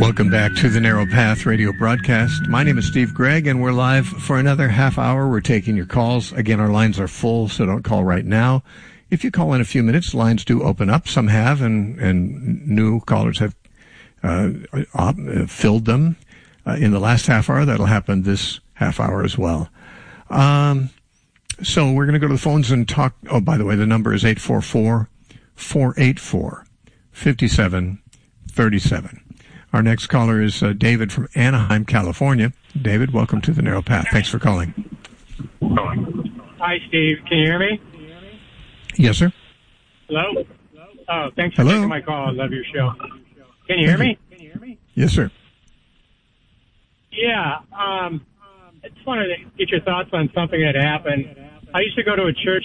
Welcome back to the Narrow Path radio broadcast. My name is Steve Gregg, and we're live for another half hour. We're taking your calls. Again, our lines are full, so don't call right now. If you call in a few minutes, lines do open up. Some have, and new callers have filled them in the last half hour. That'll happen this half hour as well. So we're going to go to the phones and talk. Oh, by the way, the number is 844-484-5737. Our next caller is David from Anaheim, California. David, welcome to the Narrow Path. Thanks for calling. Hi, Steve. Can you hear me? Yes, sir. Hello? Oh, thanks for taking my call. I love your show. Can you hear me? Yes, sir. Yeah. I just wanted to get your thoughts on something that happened. I used to go to a church